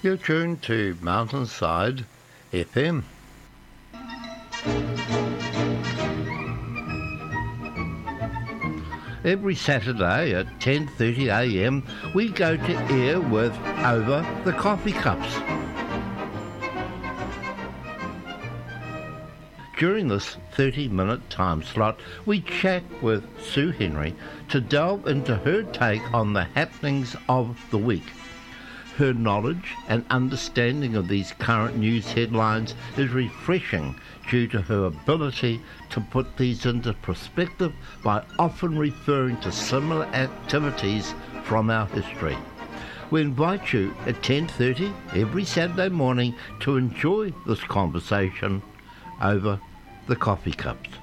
You're tuned to Mountainside FM. Every Saturday at 10:30 a.m. we go to air with Over the Coffee Cups. During this 30-minute time slot, we chat with Sue Henry to delve into her take on the happenings of the week. Her knowledge and understanding of these current news headlines is refreshing due to her ability to put these into perspective by often referring to similar activities from our history. We invite you at 10:30 every Saturday morning to enjoy this conversation over the coffee cups.